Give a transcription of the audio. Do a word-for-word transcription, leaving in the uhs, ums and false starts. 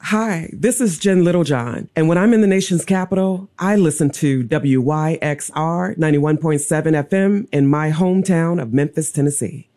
Hi, this is Jen Littlejohn, and when I'm in the nation's capital, I listen to W Y X R ninety-one point seven F M in my hometown of Memphis, Tennessee.